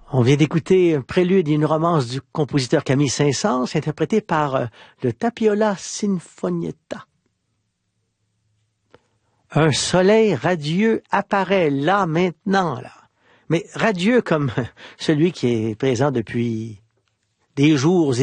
On vient d'écouter un prélude d'une romance du compositeur Camille Saint-Saëns, interprété par le Tapiola Sinfonietta. Un soleil radieux apparaît là, maintenant, là. Mais radieux comme celui qui est présent depuis des jours